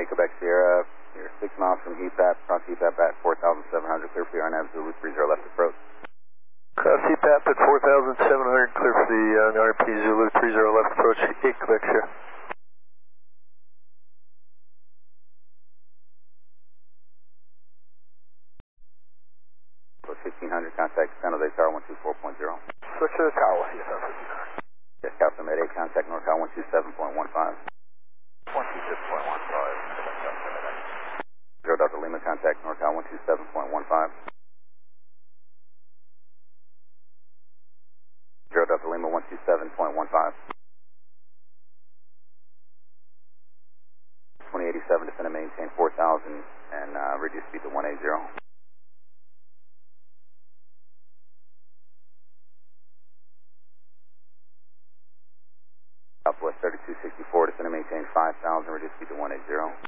Quebec Sierra, you're 6 miles from HEPAP, cross HEPAP at 4,700, clear for the RNAV Zulu 30 left approach. Cross HEPAP at 4,700, clear for the RP Zulu 30 left approach, 8 Quebec Sierra. So 1500, contact San Jose Tower 124.0. Switch to the tower, yes, sir. Yes, Captain Med 8, contact NorCal 127.15. 127.15. 0 Delta Lima, contact NorCal 127.15. 0 Delta Lima 127.15. 2087, defend and maintain 4,000 and reduce speed to 180. Southwest 3264, defend and maintain 5,000, reduce speed to 180.